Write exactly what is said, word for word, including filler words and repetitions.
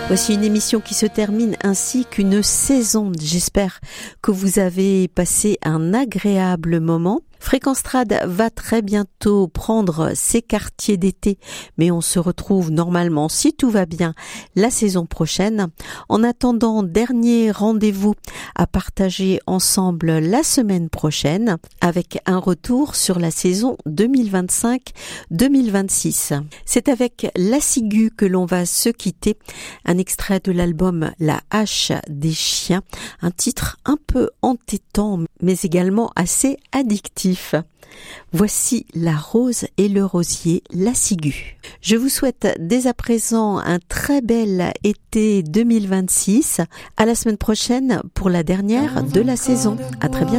Voici une émission qui se termine ainsi qu'une saison. J'espère que vous avez passé un agréable moment. Fréquence Trad va très bientôt prendre ses quartiers d'été, mais on se retrouve normalement, si tout va bien, la saison prochaine. En attendant, dernier rendez-vous à partager ensemble la semaine prochaine, avec un retour sur la saison deux mille vingt-cinq deux mille vingt-six. C'est avec La Ciguë que l'on va se quitter. Un extrait de l'album La Hache des Chiens, un titre un peu entêtant, mais également assez addictif. Voici La Rose et le Rosier, La Ciguë. Je vous souhaite dès à présent un très bel été deux mille vingt-six. À la semaine prochaine pour la dernière de la saison. À très bientôt.